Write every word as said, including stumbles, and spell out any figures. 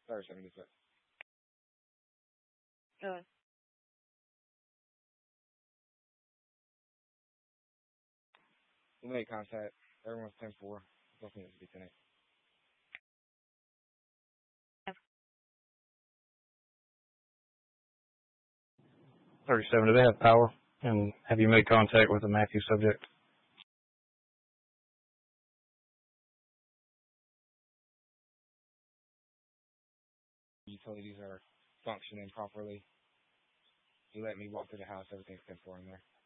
thirty-seven dispatch. Uh, We made contact. Everyone's ten four. Don't think it's be ten eight. thirty-seven, do they have power? And have you made contact with the Matthew subject? Utilities are functioning properly. He let me walk through the house. Everything's ten four in there.